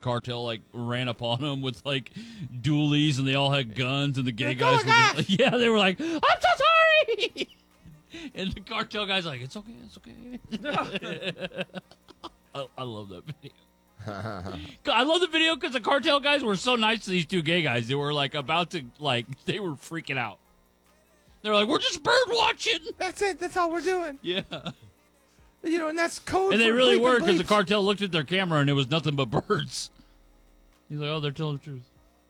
cartel like ran upon them with like dualies, and they all had guns, and the gay Like, guys, oh my were just, yeah, they were like, "I'm so sorry," and the cartel guys like, "It's okay, it's okay." I love that video. I love the video because the cartel guys were so nice to these two gay guys. They were like about to they were freaking out. They're like, "We're just bird watching." That's it. That's all we're doing. Yeah. And that's code. And they for really bleep were and because the bleeps. cartel looked at their camera and it was nothing but birds. He's like, "Oh, they're telling the truth."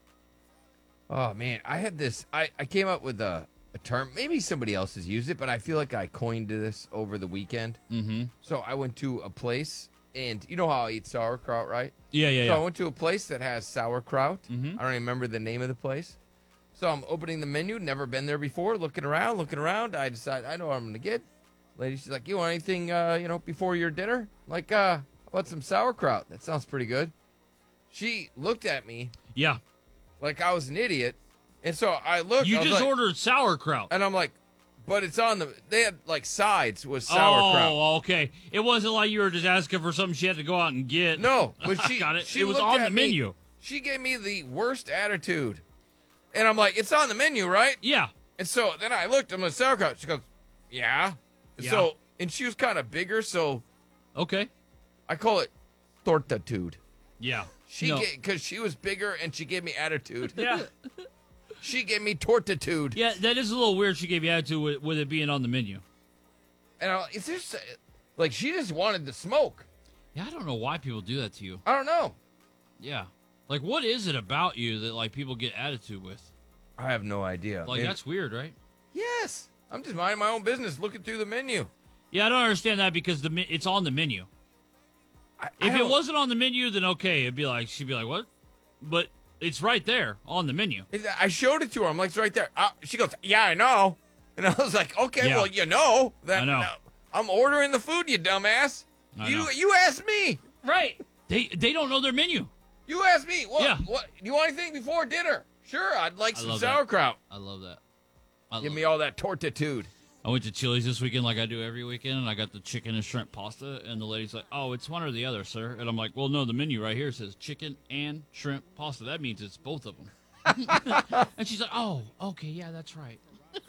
Oh man, I had this. I came up with a term. Maybe somebody else has used it, but I feel like I coined this over the weekend. Mm-hmm. So I went to a place, and you know how I eat sauerkraut, right? Yeah, yeah, So I yeah. went to a place that has sauerkraut. Mhm. I don't even remember the name of the place. So I'm opening the menu, never been there before, looking around. I decide, I know what I'm going to get. Lady, she's like, "You want anything, before your dinner?" Like, how about some sauerkraut? That sounds pretty good. She looked at me Yeah. like I was an idiot. And so I looked. You I was just like- ordered sauerkraut. And I'm like, but it's on they had like sides with sauerkraut. Oh, okay. It wasn't like you were just asking for something she had to go out and get. No, but she got it. She It was looked on at the me. menu. She gave me the worst attitude. And I'm like, "It's on the menu, right?" Yeah. And so then I looked, I'm like, "Sauerkraut." She goes, "Yeah." Yeah. So, and she was kind of bigger, so Okay. I call it tortitude. Yeah. She No. because she was bigger and she gave me attitude. Yeah. She gave me tortitude. Yeah, that is a little weird. She gave you attitude with it being on the menu. And it's just like she just wanted to smoke. Yeah, I don't know why people do that to you. I don't know. Yeah. Like, what is it about you that, like, people get attitude with? I have no idea. Like, Maybe- that's weird, right? Yes. I'm just minding my own business, looking through the menu. Yeah, I don't understand that because it's on the menu. If it don't- wasn't on the menu, then okay. It'd be like, she'd be like, "What?" But it's right there on the menu. I showed it to her. I'm like, "It's right there." She goes, "Yeah, I know." And I was like, "Okay, Yeah. well, you know that I know. I'm ordering the food, you dumbass. I know. You asked me. Right. They don't know their menu. You asked me. What? Yeah. What? Do you want anything before dinner? Sure, I'd like I some love that. sauerkraut. I love that. Give me all that tortitude. I went to Chili's this weekend like I do every weekend, and I got the chicken and shrimp pasta, and the lady's like, "Oh, it's one or the other, sir." And I'm like, "Well, no, the menu right here says chicken and shrimp pasta. That means it's both of them." And she's like, "Oh, okay, yeah, that's right."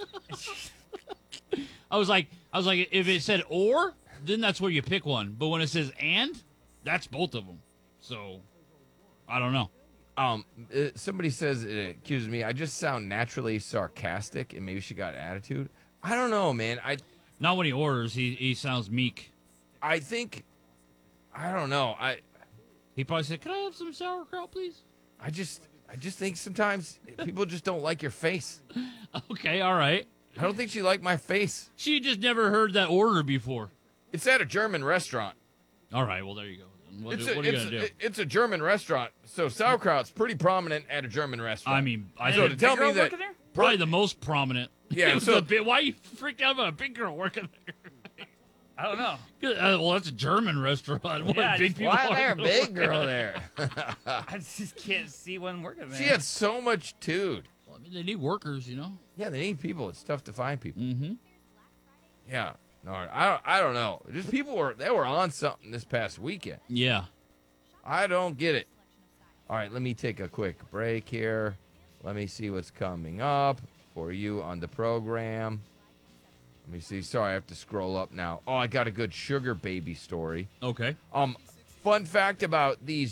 I was like, if it said or, then that's where you pick one. But when it says and, that's both of them. So, I don't know. Somebody says it accuses me. I just sound naturally sarcastic, and maybe she got attitude. I don't know, man. Not when he orders. He sounds meek. I think, I don't know. He probably said, "Can I have some sauerkraut, please?" I just think sometimes people just don't like your face. Okay, all right. I don't think she liked my face. She just never heard that order before. It's at a German restaurant. All right, well, there you go. What are you going to do? It's a German restaurant, so sauerkraut's pretty prominent at a German restaurant. I mean, I So to think tell me girl that working there? probably the most prominent. Yeah, It was so- a bit, why you freaked out about a big girl working there? I don't know. Well, that's a German restaurant. What Yeah, big just people why are there a gonna big work girl there? there? I just can't see one working there. She had so much tude. Well, I mean, they need workers, you know. Yeah, they need people. It's tough to find people. Mm-hmm. Yeah, no, I don't know. Just people were on something this past weekend. Yeah. I don't get it. All right, let me take a quick break here. Let me see what's coming up for you on the program. Let me see. Sorry, I have to scroll up now. Oh, I got a good sugar baby story. Okay. Fun fact about these.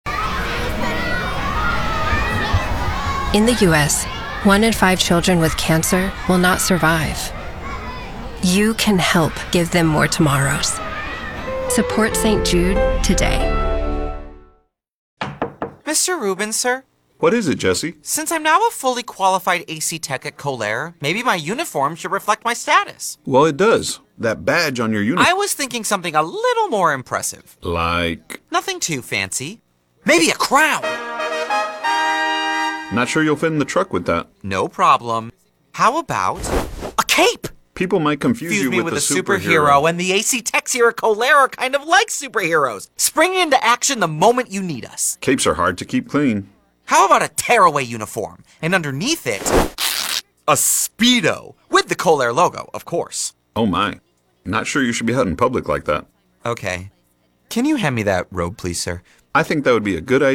In the U.S., 1 in 5 children with cancer will not survive. You can help give them more tomorrows. Support St. Jude today. Mr. Rubin, sir, What is it, Jesse? since I'm now a fully qualified AC tech at Colair, maybe my uniform should reflect my status. Well, it does. That badge on your uniform. I was thinking something a little more impressive. Like, Nothing too fancy. Maybe a crown. not sure you'll fit in the truck with that. No problem. How about a cape? People might confuse Fuse you me with with a a superhero, and the AC techs here at Colair are kind of like superheroes, springing into action the moment you need us. Capes are hard to keep clean. How about a tearaway uniform, and underneath it, a Speedo, with the Colair logo, of course. Oh my. Not sure you should be out in public like that. Okay. Can you hand me that robe, please, sir? I think that would be a good idea.